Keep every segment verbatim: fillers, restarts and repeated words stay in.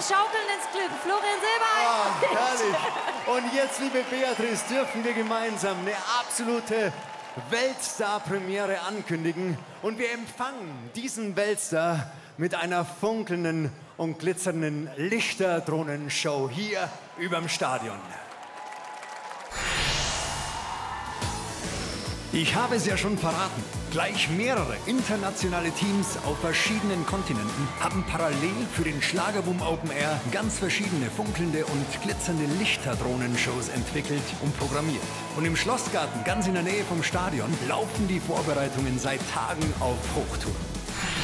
schaukeln ins Glück. Florian Silbereisen. Ah, herrlich. Und jetzt, liebe Beatrice, dürfen wir gemeinsam eine absolute Weltstar-Premiere ankündigen. Und wir empfangen diesen Weltstar mit einer funkelnden und glitzernden Lichterdrohnenshow hier überm Stadion. Ich habe es ja schon verraten. Gleich mehrere internationale Teams auf verschiedenen Kontinenten haben parallel für den Schlagerboom Open Air ganz verschiedene funkelnde und glitzernde Lichterdrohnenshows entwickelt und programmiert. Und im Schlossgarten, ganz in der Nähe vom Stadion, laufen die Vorbereitungen seit Tagen auf Hochtouren.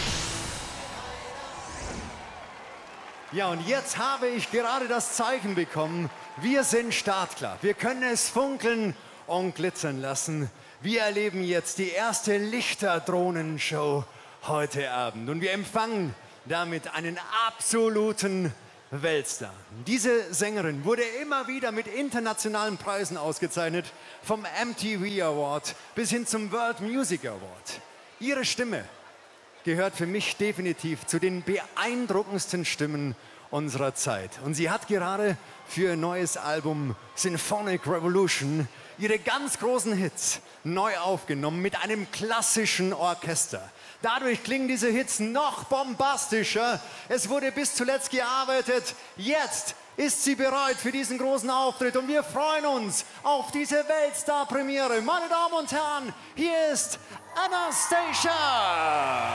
Ja, und jetzt habe ich gerade das Zeichen bekommen. Wir sind startklar. Wir können es funkeln und glitzern lassen. Wir erleben jetzt die erste Lichterdrohnenshow heute Abend. Und wir empfangen damit einen absoluten Weltstar. Diese Sängerin wurde immer wieder mit internationalen Preisen ausgezeichnet, vom M T V Award bis hin zum World Music Award. Ihre Stimme gehört für mich definitiv zu den beeindruckendsten Stimmen unserer Zeit. Und sie hat gerade für ihr neues Album Symphonic Revolution ihre ganz großen Hits neu aufgenommen mit einem klassischen Orchester. Dadurch klingen diese Hits noch bombastischer. Es wurde bis zuletzt gearbeitet. Jetzt ist sie bereit für diesen großen Auftritt und wir freuen uns auf diese Weltstar-Premiere. Meine Damen und Herren, hier ist Anastacia!